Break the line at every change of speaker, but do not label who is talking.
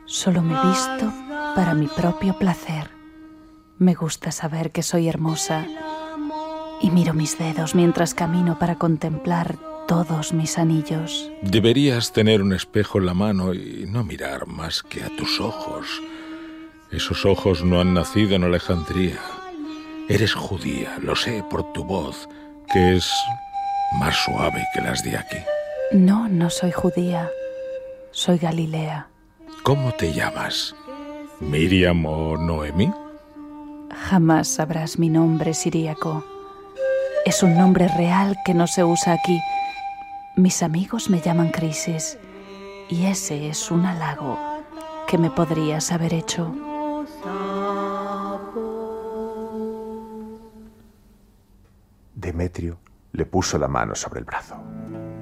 Solo me visto para mi propio placer. Me gusta saber que soy hermosa y miro mis dedos mientras camino para contemplar todos mis anillos.
Deberías tener un espejo en la mano y no mirar más que a tus ojos. Esos ojos no han nacido en Alejandría. Eres judía, lo sé por tu voz, que es más suave que las de aquí.
No, no soy judía. Soy Galilea.
¿Cómo te llamas? ¿Miriam o Noemí?
Jamás sabrás mi nombre siríaco. Es un nombre real que no se usa aquí. Mis amigos me llaman Crisis, y ese es un halago que me podrías haber hecho.
Demetrio le puso la mano sobre el brazo.